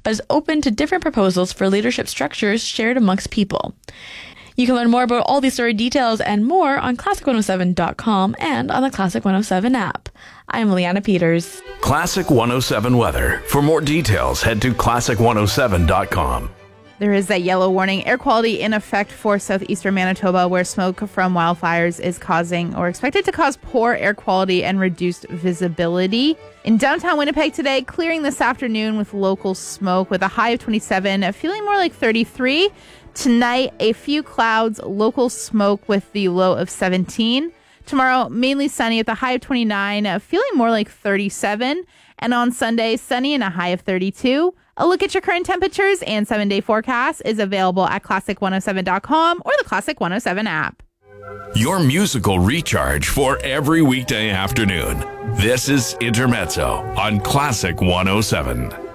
but is open to different proposals for leadership structures shared amongst people. You can learn more about all these story details and more on classic107.com and on the Classic 107 app. I'm Leanna Peters. Classic 107 weather. For more details, head to classic107.com. There is a yellow warning air quality in effect for southeastern Manitoba, where smoke from wildfires is causing or expected to cause poor air quality and reduced visibility. In downtown Winnipeg today, clearing this afternoon with local smoke with a high of 27, feeling more like 33. Tonight, a few clouds, local smoke with the low of 17. Tomorrow, mainly sunny with a high of 29, feeling more like 37. And on Sunday, sunny and a high of 32. A look at your current temperatures and 7-day forecast is available at classic107.com or the Classic 107 app. Your musical recharge for every weekday afternoon. This is Intermezzo on Classic 107.